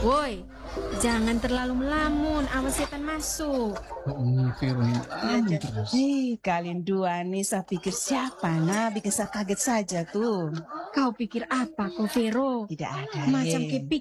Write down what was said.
Woi, jangan terlalu melamun, awas setan masuk. Vero yang lamun terus. Kalian dua nih saya pikir siapa? Nah, bikin saya kaget saja tuh. Kau pikir apa kau, Vero? Tidak ada. Macam kepik